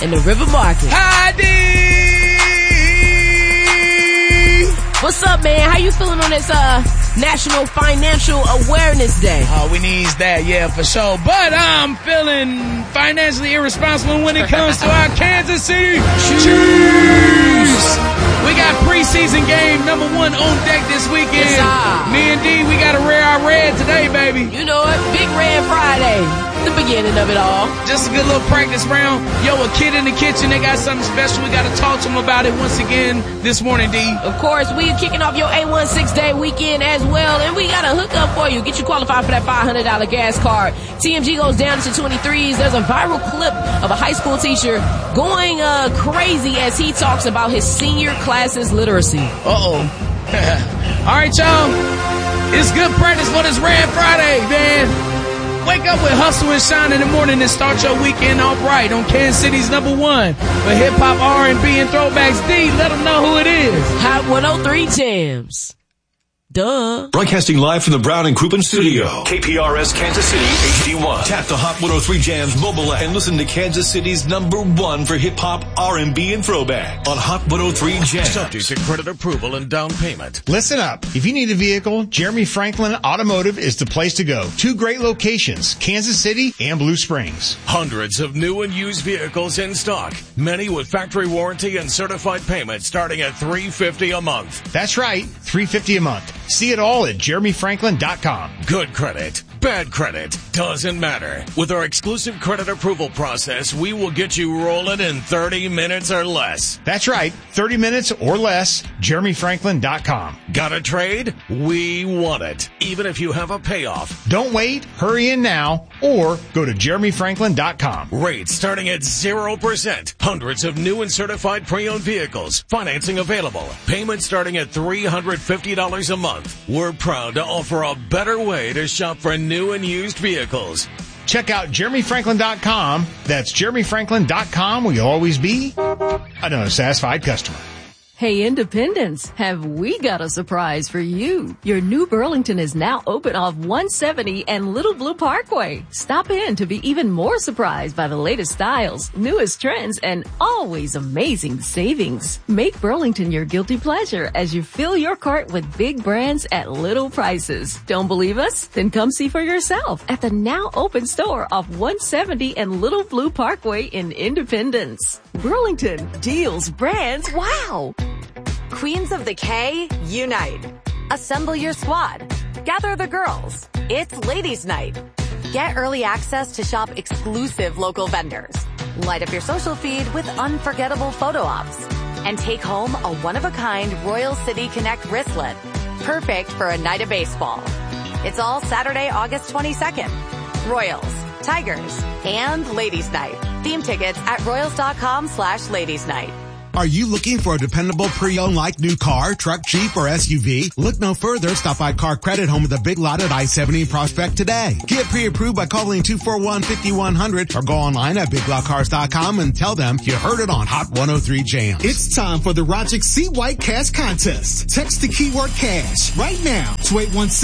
and the River Market. Hi, D! What's up, man? How you feeling on this National Financial Awareness Day? Oh, we needs that, yeah, for sure. But I'm feeling financially irresponsible when it comes to our Kansas City Chiefs. We got preseason game number 1 on deck this weekend. Yes, me and D, we got to wear our red today, baby. You know it, Big Red Friday. The beginning of it all. Just a good little practice round. Yo, a kid in the kitchen, they got something special. We got to talk to them about it once again this morning, D. Of course, we are kicking off your A16 day weekend as well, and we got a hookup for you. Get you qualified for that $500 gas card. TMG goes down to 23s. There's a viral clip of a high school teacher going crazy as he talks about his senior class's literacy. Uh-oh. All right, y'all. It's good practice for this Red Friday, man. Wake up with Hustle and Shine in the morning and start your weekend off right on Kansas City's number 1 for hip-hop, R&B, and throwbacks. D, let them know who it is. Hot 103 Jams. Duh. Broadcasting live from the Brown and Crouppen studio. KPRS Kansas City HD1. Tap the Hot 103 Jams mobile app and listen to Kansas City's number 1 for hip-hop, R&B, and throwback on Hot 103 Jams. Subject to credit approval and down payment. Listen up. If you need a vehicle, Jeremy Franklin Automotive is the place to go. 2 great locations, Kansas City and Blue Springs. Hundreds of new and used vehicles in stock. Many with factory warranty and certified payments starting at $350 a month. That's right, $350 a month. See it all at jeremyfranklin.com. Good credit, bad credit, doesn't matter. With our exclusive credit approval process, we will get you rolling in 30 minutes or less. That's right, 30 minutes or less, jeremyfranklin.com. Got a trade? We want it, even if you have a payoff. Don't wait, hurry in now, or go to jeremyfranklin.com. Rates starting at 0%. Hundreds of new and certified pre-owned vehicles. Financing available. Payments starting at $350 a month. We're proud to offer a better way to shop for new and used vehicles. Check out jeremyfranklin.com. That's jeremyfranklin.com, where you'll always be another satisfied customer. Hey, Independence, have we got a surprise for you? Your new Burlington is now open off 170 and Little Blue Parkway. Stop in to be even more surprised by the latest styles, newest trends, and always amazing savings. Make Burlington your guilty pleasure as you fill your cart with big brands at little prices. Don't believe us? Then come see for yourself at the now open store off 170 and Little Blue Parkway in Independence. Burlington, deals, brands, wow! Queens of the K, unite. Assemble your squad. Gather the girls. It's Ladies' Night. Get early access to shop exclusive local vendors. Light up your social feed with unforgettable photo ops. And take home a one-of-a-kind Royal City Connect wristlet. Perfect for a night of baseball. It's all Saturday, August 22nd. Royals, Tigers, and Ladies' Night. Theme tickets at royals.com/Ladies' Night. Are you looking for a dependable pre-owned like new car, truck, Jeep, or SUV? Look no further. Stop by Car Credit Home of the Big Lot at I-70 Prospect today. Get pre-approved by calling 241-5100 or go online at biglotcars.com and tell them you heard it on Hot 103 Jams. It's time for the Rogic C White Cash Contest. Text the keyword cash right now to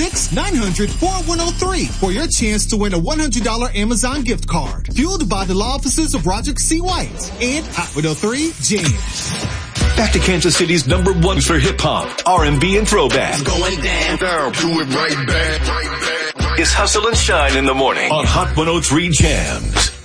816-900-4103 for your chance to win a $100 Amazon gift card. Fueled by the law offices of Rogic C White and Hot 103 Jams. Back to Kansas City's number 1 for hip-hop, R&B, and throwback. Going down, do it right back. It's Hustle and Shine in the morning on Hot 103 Jams.